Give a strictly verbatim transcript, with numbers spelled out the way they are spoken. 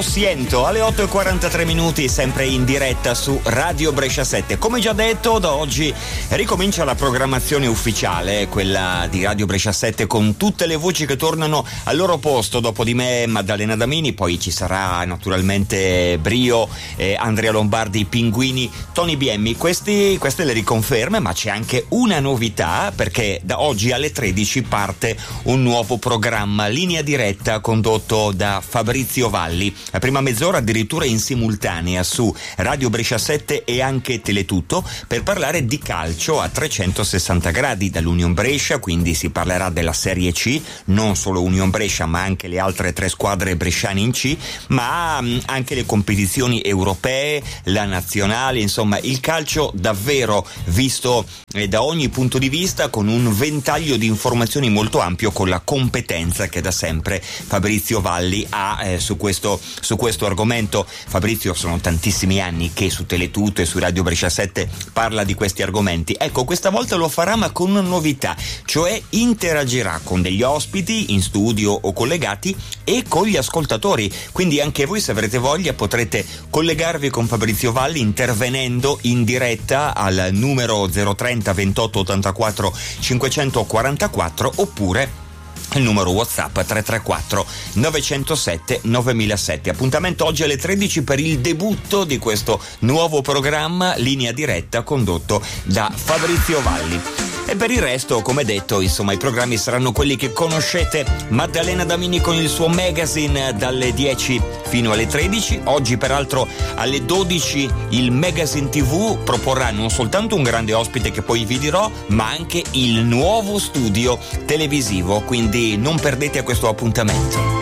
Siento alle otto e quarantatré minuti, sempre in diretta su Radio Brescia sette. Come già detto, da oggi ricomincia la programmazione ufficiale, quella di Radio Brescia sette, con tutte le voci che tornano al loro posto. Dopo di me Maddalena Damini, poi ci sarà naturalmente Brio, eh, Andrea Lombardi, Pinguini, Tony Biemmi. Questi, queste le riconferme, ma c'è anche una novità, perché da oggi alle tredici parte un nuovo programma, linea diretta, condotto da Fabrizio Valli. La prima mezz'ora addirittura in simultanea su Radio Brescia sette e anche Teletutto, per parlare di calcio a trecentosessanta gradi, dall'Union Brescia, quindi si parlerà della Serie C, non solo Union Brescia ma anche le altre tre squadre bresciane in C, ma anche le competizioni europee, la nazionale, insomma il calcio davvero visto eh, da ogni punto di vista, con un ventaglio di informazioni molto ampio, con la competenza che da sempre Fabrizio Valli ha eh, su questo su questo argomento. Fabrizio, sono tantissimi anni che su Teletutto e su Radio Brescia sette parla di questi argomenti. Ecco, questa volta lo farà ma con una novità, cioè interagirà con degli ospiti in studio o collegati e con gli ascoltatori, quindi anche voi, se avrete voglia, potrete collegarvi con Fabrizio Valli intervenendo in diretta al numero zero trenta ventotto ottantaquattro cinquecentoquarantaquattro, oppure il numero WhatsApp tre tre quattro nove zero sette nove zero zero sette. Appuntamento oggi alle tredici per il debutto di questo nuovo programma, linea diretta, condotto da Fabrizio Valli. E per il resto, come detto, insomma, i programmi saranno quelli che conoscete. Maddalena Damini con il suo magazine dalle dieci fino alle tredici. Oggi, peraltro, alle dodici il Magazine tivù proporrà non soltanto un grande ospite che poi vi dirò, ma anche il nuovo studio televisivo, quindi non perdete questo appuntamento.